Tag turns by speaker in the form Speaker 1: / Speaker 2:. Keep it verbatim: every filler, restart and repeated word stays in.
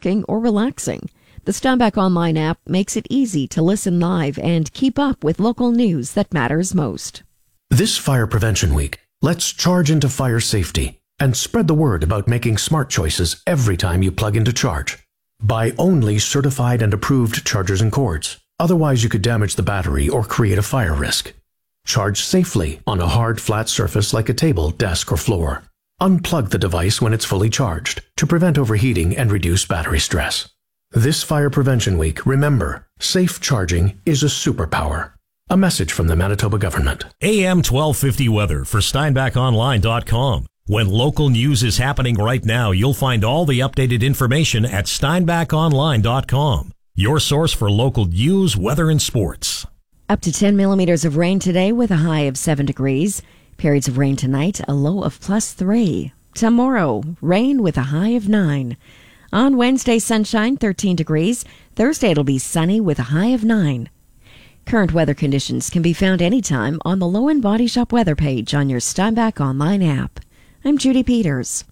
Speaker 1: working, or relaxing. The Steinbach Online app makes it easy to listen live and keep up with local news that matters most.
Speaker 2: This Fire Prevention Week, let's charge into fire safety and spread the word about making smart choices every time you plug into charge. Buy only certified and approved chargers and cords. Otherwise, you could damage the battery or create a fire risk. Charge safely on a hard, flat surface like a table, desk, or floor. Unplug the device when it's fully charged to prevent overheating and reduce battery stress. This Fire Prevention Week, remember, safe charging is a superpower. A message from the Manitoba government.
Speaker 3: A M twelve fifty weather for Steinbach Online dot com. When local news is happening right now, you'll find all the updated information at Steinbach Online dot com. Your source for local news, weather, and sports.
Speaker 1: Up to ten millimeters of rain today with a high of seven degrees. Periods of rain tonight, a low of plus three. Tomorrow, rain with a high of nine. On Wednesday, sunshine, thirteen degrees. Thursday, it'll be sunny with a high of nine. Current weather conditions can be found anytime on the Low End Body Shop weather page on your Steinbach Online app. I'm Judy Peters.